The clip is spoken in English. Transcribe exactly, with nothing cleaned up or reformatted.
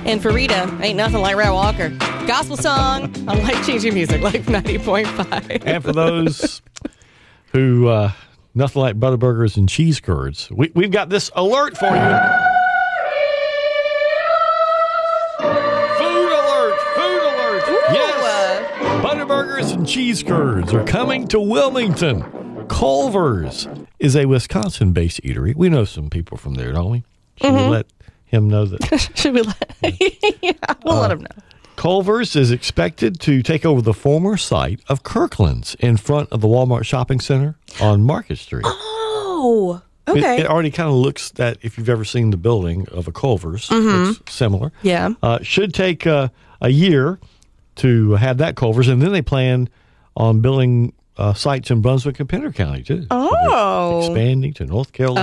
And for Rita, ain't nothing like Rat Walker. Gospel song on Life-Changing Music, Life ninety point five. And for those who, uh, nothing like Butterburgers and cheese curds, we, we've got this alert for you. Food alert! Food alert! Ooh. Yes! Butterburgers and cheese curds are coming to Wilmington. Culver's is a Wisconsin-based eatery. We know some people from there, don't we? Should Mm-hmm. we let him know that? Should we let yeah, we'll uh, let him know. Culver's is expected to take over the former site of Kirkland's in front of the Walmart shopping center on Market Street. Oh, okay. It, it already kind of looks that, if you've ever seen the building of a Culver's, Mm-hmm. it's similar. Yeah. Uh, should take uh, a year to have that Culver's, and then they plan on building uh, sites in Brunswick and Pender County, too. Oh. So expanding to North Carolina.